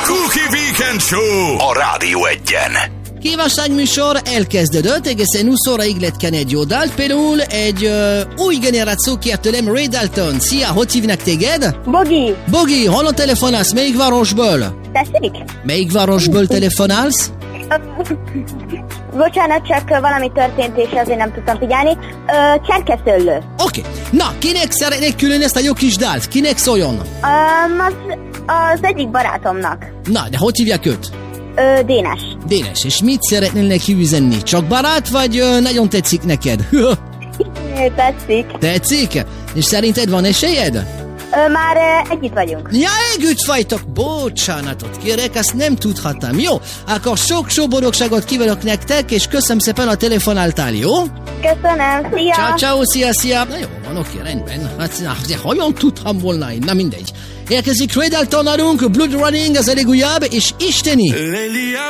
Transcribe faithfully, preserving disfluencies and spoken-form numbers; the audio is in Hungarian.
Cookie Weekend Show a Rádió Egyen. Kívánságműsor elkezdődött, egészen húsz óraig lehet kenni egy jó dalt. Például egy uh, új generáció kért tőlem, Ray Dalton. Szia, hogy hívnak téged? Bogi. Bogi, honnan telefonálsz? Melyik városból? Tessék? Melyik városból telefonálsz? Bocsánat, csak valami történt, és azért nem tudtam figyelni. Ö, Cserkeszöllő. Oké. Okay. Na, kinek szeretnék külön ezt a jó kis dalt? Kinek szóljon? Um, az, az egyik barátomnak. Na, de hogy hívják őt? Ö, Dénes. Dénes, és mit szeretnél neki üzenni? Csak barát, vagy ö, nagyon tetszik neked? Tetszik. Tetszik? És szerinted van esélyed? Ö, már ö, együtt vagyunk. Ja, együtt vagytok. Bocsánatot kérek, ezt nem tudhattam. Jó, akkor sok-sok boldogságot kívánok nektek, és köszönöm szépen, a telefonáltál, jó? Köszönöm, szia! Ciao, ciao, szia, szia! Na jó, van, oké, rendben. Hát, na, de hogyan tudtam volna én? Na mindegy. Érkezik Ray Dalton, Blood Running, az elég újabb, és isteni!